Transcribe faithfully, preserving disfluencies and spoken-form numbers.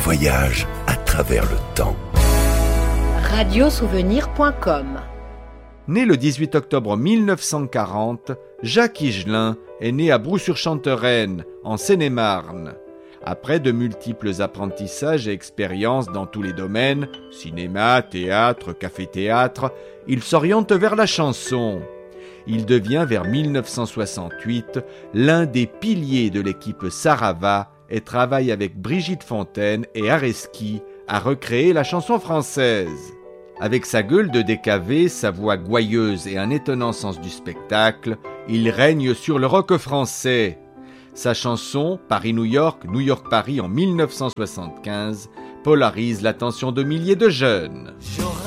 voyage à travers le temps. radiosouvenir point com. Né le dix-huit octobre mille neuf cent quarante, Jacques Higelin est né à Brou-sur-Chantereine, en Seine-et-Marne. Après de multiples apprentissages et expériences dans tous les domaines, cinéma, théâtre, café-théâtre, il s'oriente vers la chanson. Il devient vers mille neuf cent soixante-huit l'un des piliers de l'équipe Sarava et travaille avec Brigitte Fontaine et Areski à recréer la chanson française. Avec sa gueule de décavé, sa voix gouailleuse et un étonnant sens du spectacle, il règne sur le rock français. Sa chanson « Paris-New York, New York-Paris » en mille neuf cent soixante-quinze polarise l'attention de milliers de jeunes. J'aurais